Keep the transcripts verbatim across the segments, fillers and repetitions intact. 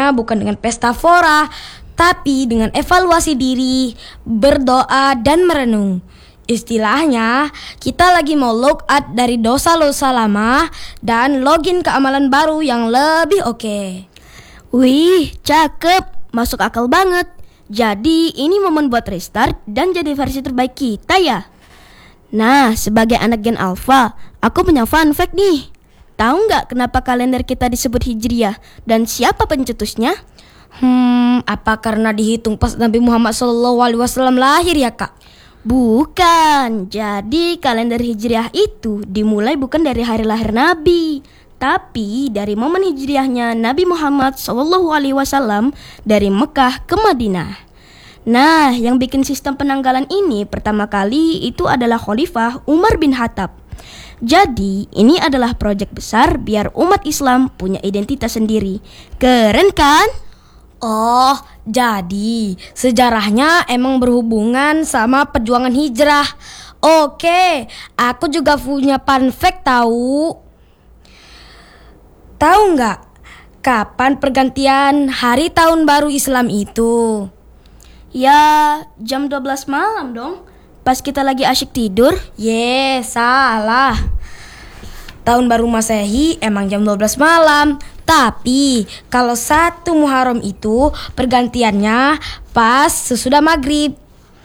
Mulainya bukan dengan pesta fora, tapi dengan evaluasi diri, berdoa dan merenung. Istilahnya, kita lagi mau log out dari dosa-dosa lama dan login ke amalan baru yang lebih oke. Wih, cakep, masuk akal banget. Jadi ini momen buat restart dan jadi versi terbaik kita ya. Nah, sebagai anak Gen Alpha, aku punya fun fact nih. Tahu nggak kenapa kalender kita disebut Hijriah dan siapa pencetusnya? Hmm, apa karena dihitung pas Nabi Muhammad shallallahu alaihi wasallam lahir ya kak? Bukan. Jadi kalender Hijriah itu dimulai bukan dari hari lahir Nabi, tapi dari momen Hijriahnya Nabi Muhammad shallallahu alaihi wasallam dari Mekah ke Madinah. Nah, yang bikin sistem penanggalan ini pertama kali itu adalah Khalifah Umar bin Khattab. Jadi, ini adalah proyek besar biar umat Islam punya identitas sendiri. Keren kan? Oh, jadi sejarahnya emang berhubungan sama perjuangan hijrah. Oke, aku juga punya fun fact tahu. Tahu nggak kapan pergantian hari tahun baru Islam itu? Ya, jam dua belas malam dong. Pas kita lagi asyik tidur. Ye, salah. Tahun baru Masehi emang jam dua belas malam. Tapi kalau satu Muharram itu pergantiannya pas sesudah maghrib,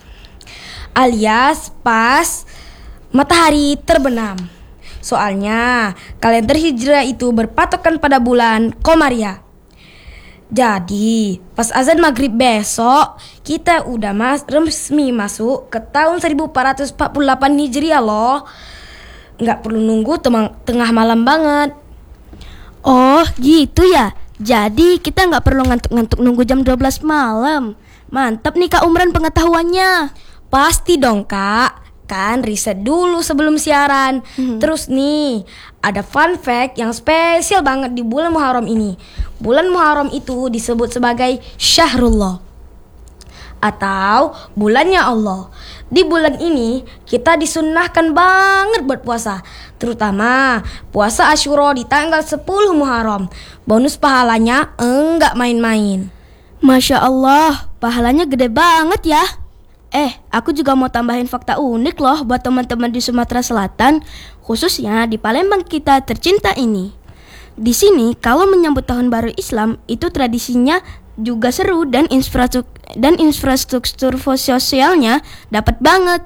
alias pas matahari terbenam. Soalnya kalender hijrah itu berpatokan pada bulan Komariah. Jadi pas azan maghrib besok kita udah mas resmi masuk ke tahun seribu empat ratus empat puluh delapan Hijriah loh. Nggak perlu nunggu temang, tengah malam banget. Oh gitu ya. Jadi kita nggak perlu ngantuk-ngantuk nunggu jam dua belas malam. Mantap nih Kak Umran pengetahuannya. Pasti dong Kak. Kan riset dulu sebelum siaran. hmm. Terus nih ada fun fact yang spesial banget di bulan Muharram ini. Bulan Muharram itu disebut sebagai Syahrullah atau bulannya Allah. Di bulan ini kita disunnahkan banget buat puasa, terutama puasa Asyura di tanggal sepuluh Muharram. Bonus pahalanya enggak main-main. Masya Allah, pahalanya gede banget ya. Eh, aku juga mau tambahin fakta unik loh buat teman-teman di Sumatera Selatan, khususnya di Palembang kita tercinta ini. Di sini kalau menyambut tahun baru Islam itu tradisinya juga seru dan infrastruktur dan infrastruktur sosialnya dapat banget.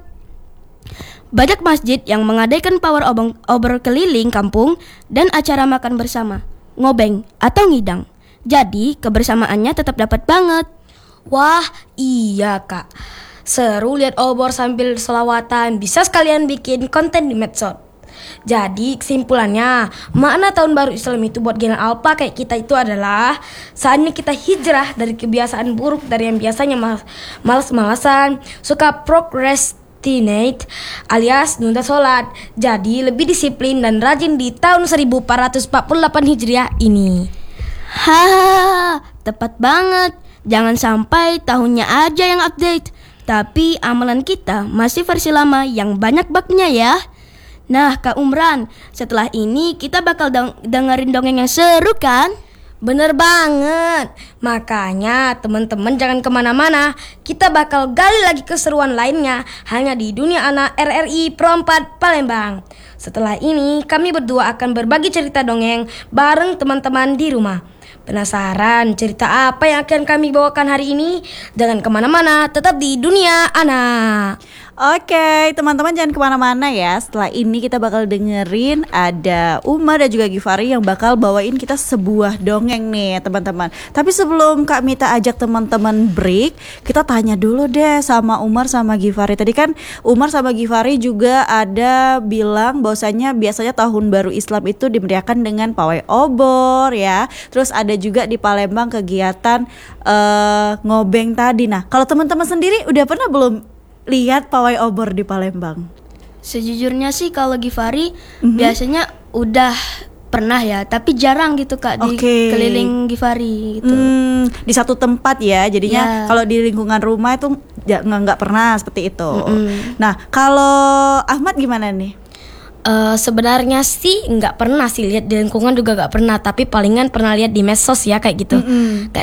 Banyak masjid yang mengadakan power obor, obor keliling kampung dan acara makan bersama, ngobeng atau ngidang. Jadi kebersamaannya tetap dapat banget. Wah, iya Kak. Seru lihat obor sambil selawatan. Bisa sekalian bikin konten di medsos. Jadi kesimpulannya, makna tahun baru Islam itu buat Gen Alpha kayak kita itu adalah saatnya kita hijrah dari kebiasaan buruk, dari yang biasanya mal- malas-malasan, suka procrastinate alias nunda sholat. Jadi lebih disiplin dan rajin di tahun seribu empat ratus empat puluh delapan Hijriah ini. Hahaha, tepat banget. Jangan sampai tahunnya aja yang update, tapi amalan kita masih versi lama yang banyak bugnya ya. Nah Kak Umran, setelah ini kita bakal dong- dengerin dongeng yang seru kan? Bener banget. Makanya teman-teman jangan kemana-mana. Kita bakal gali lagi keseruan lainnya hanya di Dunia Anak R R I Pro empat Palembang. Setelah ini kami berdua akan berbagi cerita dongeng bareng teman-teman di rumah. Penasaran cerita apa yang akan kami bawakan hari ini? Jangan kemana-mana, tetap di Dunia Anak. Oke, teman-teman jangan kemana-mana ya. Setelah ini kita bakal dengerin ada Umar dan juga Givari yang bakal bawain kita sebuah dongeng nih teman-teman. Tapi sebelum Kak Mita ajak teman-teman break, kita tanya dulu deh sama Umar sama Givari. Tadi kan Umar sama Givari juga ada bilang bahwasanya biasanya tahun baru Islam itu dimeriahkan dengan pawai obor ya. Terus ada juga di Palembang kegiatan uh, ngobeng tadi. Nah, kalau teman-teman sendiri udah pernah belum lihat pawai obor di Palembang? Sejujurnya sih kalau Givari mm-hmm. biasanya udah pernah ya, tapi jarang gitu Kak di okay. keliling Givari gitu. Hmm, di satu tempat ya, jadinya yeah. kalau di lingkungan rumah itu nggak nggak pernah seperti itu. Mm-mm. Nah, kalau Ahmad gimana nih? Uh, sebenarnya sih nggak pernah sih lihat di lingkungan juga nggak pernah, tapi palingan pernah lihat di medsos ya kayak gitu. Mm-mm.